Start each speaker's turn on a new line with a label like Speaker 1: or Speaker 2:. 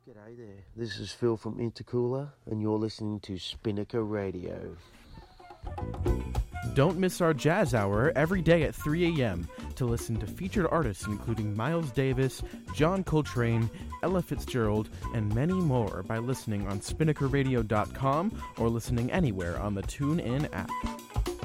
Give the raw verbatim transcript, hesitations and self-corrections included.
Speaker 1: G'day there, this is Phil from Intercooler, and you're listening to Spinnaker Radio.
Speaker 2: Don't miss our Jazz Hour every day at three a.m. to listen to featured artists including Miles Davis, John Coltrane, Ella Fitzgerald, and many more by listening on spinnaker radio dot com or listening anywhere on the TuneIn app.